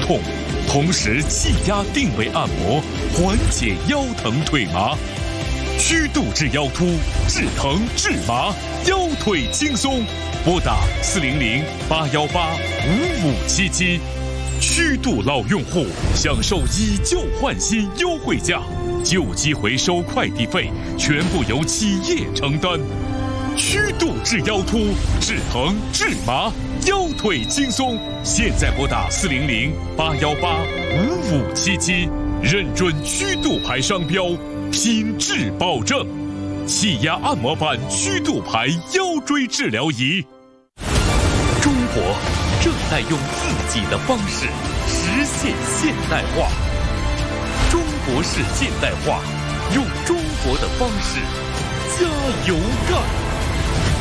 痛，同时气压定位按摩，缓解腰疼腿麻。曲度治腰突，治疼治麻，腰腿轻松。拨打400-818-5577。曲度老用户享受以旧换新优惠价，旧机回收快递费全部由企业承担。曲度治腰突，治疼治麻，腰腿轻松。现在拨打400-818-5577，认准曲度牌商标，品质保证。气压按摩板曲度牌腰椎治疗仪。中国正在用自己的方式实现现代化。中国式现代化，用中国的方式加油干。